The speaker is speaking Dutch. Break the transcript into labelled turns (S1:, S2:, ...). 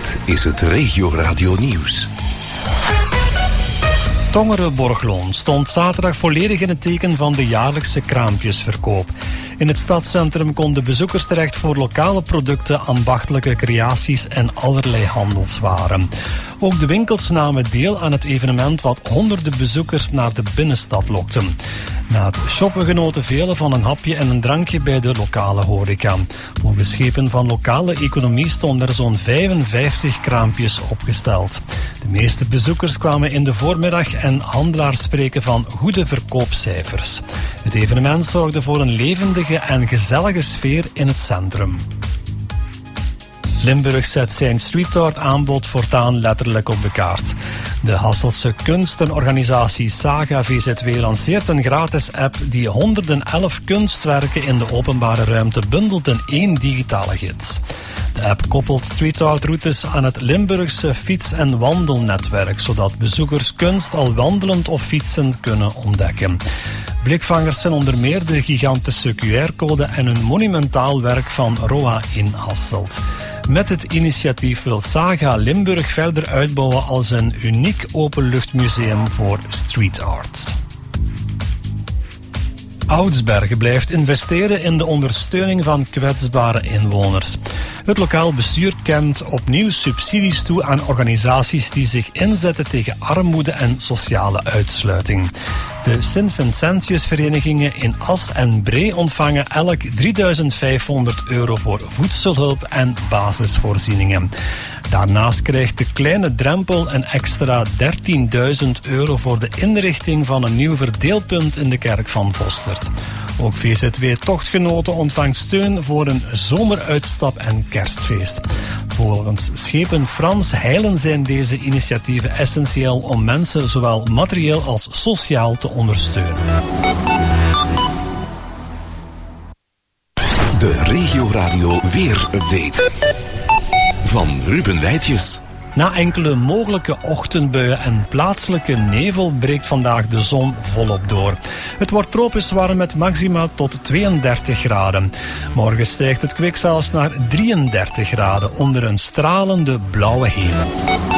S1: Dit is het Regio Radio Nieuws.
S2: Tongeren-Borgloon stond zaterdag volledig in het teken van de jaarlijkse kraampjesverkoop. In het stadscentrum konden bezoekers terecht voor lokale producten, ambachtelijke creaties en allerlei handelswaren. Ook de winkels namen deel aan het evenement wat honderden bezoekers naar de binnenstad lokte. Na het shoppen genoten velen van een hapje en een drankje bij de lokale horeca. Volgens schepen van lokale economie stonden er zo'n 55 kraampjes opgesteld. De meeste bezoekers kwamen in de voormiddag en handelaars spreken van goede verkoopcijfers. Het evenement zorgde voor een levendige en gezellige sfeer in het centrum. Limburg zet zijn street art aanbod voortaan letterlijk op de kaart. De Hasselse kunstenorganisatie Saga VZW lanceert een gratis app die 111 kunstwerken in de openbare ruimte bundelt in 1 digitale gids. De app koppelt street art routes aan het Limburgse fiets- en wandelnetwerk, zodat bezoekers kunst al wandelend of fietsend kunnen ontdekken. Blikvangers zijn onder meer de gigantische QR-code en een monumentaal werk van Roa in Hasselt. Met het initiatief wil Saga Limburg verder uitbouwen als een uniek openluchtmuseum voor street art. Oudsbergen blijft investeren in de ondersteuning van kwetsbare inwoners. Het lokaal bestuur kent opnieuw subsidies toe aan organisaties die zich inzetten tegen armoede en sociale uitsluiting. De Sint-Vincentiusverenigingen in As en Bree ontvangen elk €3.500 voor voedselhulp en basisvoorzieningen. Daarnaast krijgt de Kleine Drempel een extra €13.000 voor de inrichting van een nieuw verdeelpunt in de kerk van Vostert. Ook VZW Tochtgenoten ontvangt steun voor een zomeruitstap en kerstfeest. Volgens schepen Frans Heilen zijn deze initiatieven essentieel om mensen zowel materieel als sociaal te ondersteunen.
S1: De Regio Radio Weer-update van Ruben Wijtjes.
S2: Na enkele mogelijke ochtendbuien en plaatselijke nevel breekt vandaag de zon volop door. Het wordt tropisch warm met maxima tot 32 graden. Morgen stijgt het kwik zelfs naar 33 graden onder een stralende blauwe hemel.